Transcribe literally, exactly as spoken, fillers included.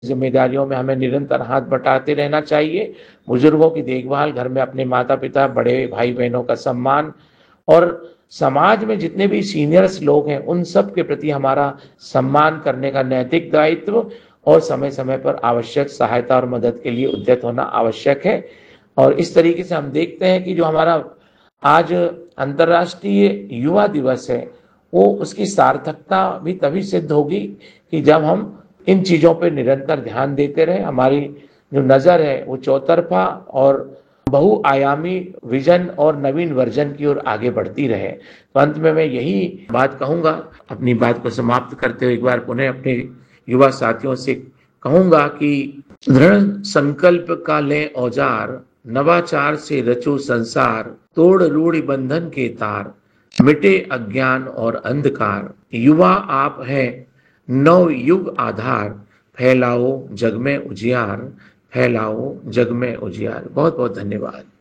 जिम्मेदारियों में हमें निरंतर हाथ बटाते रहना चाहिए। बुजुर्गों की देखभाल, घर में अपने माता-पिता, बड़े भाई-बहनों का सम्मान और समाज में जितने भी सीनियर्स लोग हैं, उन सब के प्रति हमारा सम्मान करने का नैतिक दायित्व और समय-समय पर आवश्यक सहायता और मदद के लिए उद्यत होना आवश्यक है। और इस तरीके से हम देखते हैं कि जो हमारा आज अंतर्राष्ट्रीय युवा दिवस है, वो उसकी सार्थकता भी तभी सिद्ध होगी कि जब हम इन चीज़ों पे निरंतर ध्यान देते रहें। हमारी जो नज़र है वो चौतरफा और बहुआयामी विज़न और नवीन वर्जन की ओर आगे बढ़ती रहे। तो अंत में मैं यही बात कहूँगा, अपनी बात को समाप्त करते हुए एक बार पुनः अपने युवा साथियों से कहूँगा कि दृढ़ संकल्प का लें औजार, नवाचार से रचो संसार, तोड़ रूढ़ि बंधन के तार, मिटे अज्ञान और अंधकार, युवा आप हैं नव युग आधार, फैलाओ जग में उजियार, फैलाओ जग में उजियार। बहुत बहुत धन्यवाद।